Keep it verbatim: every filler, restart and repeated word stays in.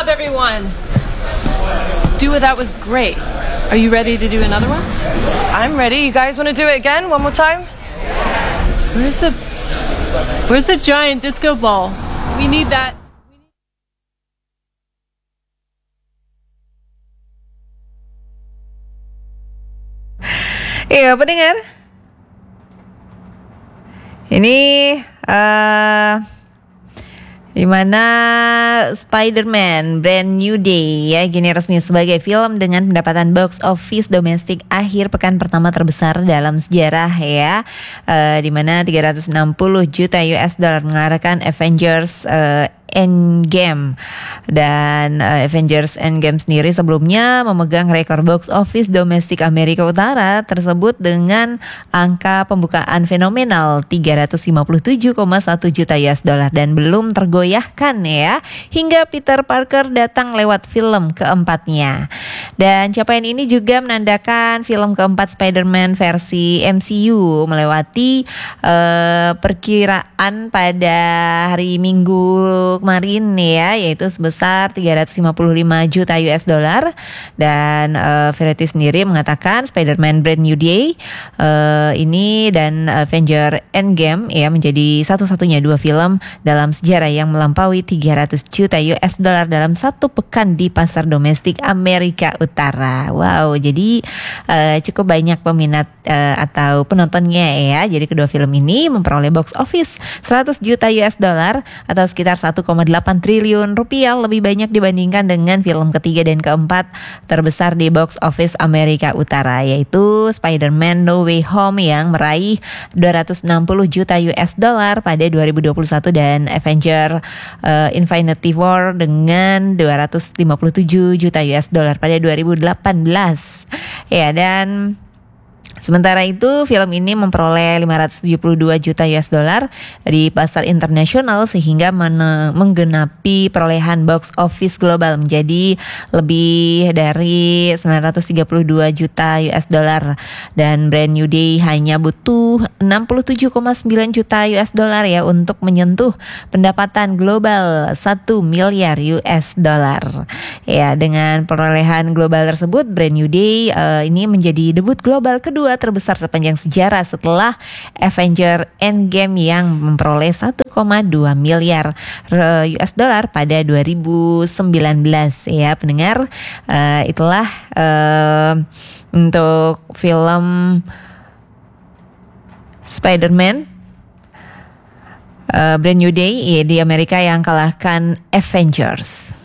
job, everyone. Do It, that was great. Are you ready to do another one? I'm ready. You guys want to do it again? One more time? Where's the Where's the giant disco ball? We need that. Iya, pendengar. Ini uh, di mana Spider-Man Brand New Day ya kini resmi sebagai film dengan pendapatan box office domestik akhir pekan pertama terbesar dalam sejarah ya, uh, di mana tiga ratus enam puluh juta U S dollar mengalahkan Avengers uh, Endgame. Dan uh, Avengers Endgame sendiri sebelumnya memegang rekor box office domestik Amerika Utara tersebut dengan angka pembukaan fenomenal tiga ratus lima puluh tujuh koma satu juta U S dollar dan belum tergoyahkan ya hingga Peter Parker datang lewat film keempatnya. Dan capaian ini juga menandakan film keempat Spider-Man versi M C U melewati uh, perkiraan pada hari Minggu kemarin ya, yaitu sebesar tiga ratus lima puluh lima juta U S dollar. Dan uh, Variety sendiri mengatakan Spider-Man Brand New Day uh, ini dan Avenger Endgame ya menjadi satu-satunya dua film dalam sejarah yang melampaui tiga ratus juta U S dollar dalam satu pekan di pasar domestik Amerika Utara. Wow, jadi uh, cukup banyak peminat uh, atau penontonnya ya. Jadi kedua film ini memperoleh box office seratus juta U S dollar atau sekitar satu koma delapan triliun rupiah, lebih banyak dibandingkan dengan film ketiga dan keempat terbesar di box office Amerika Utara, yaitu Spider-Man No Way Home yang meraih dua ratus enam puluh juta U S dollar pada dua ribu dua puluh satu dan Avenger uh, Infinity War dengan dua ratus lima puluh tujuh juta U S dollar pada dua ribu delapan belas. Ya, dan sementara itu film ini memperoleh lima ratus tujuh puluh dua juta U S dollar di pasar internasional sehingga men- menggenapi perolehan box office global menjadi lebih dari sembilan ratus tiga puluh dua juta U S dollar. Dan Brand New Day hanya butuh enam puluh tujuh koma sembilan juta U S dollar ya untuk menyentuh pendapatan global satu miliar U S dollar. Ya, dengan perolehan global tersebut Brand New Day uh, ini menjadi debut global kedua terbesar sepanjang sejarah setelah Avenger Endgame yang memperoleh satu koma dua miliar U S dollar pada dua ribu sembilan belas ya pendengar. Uh, itulah uh, untuk film Spider-Man uh, Brand New Day ya, di Amerika yang kalahkan Avengers.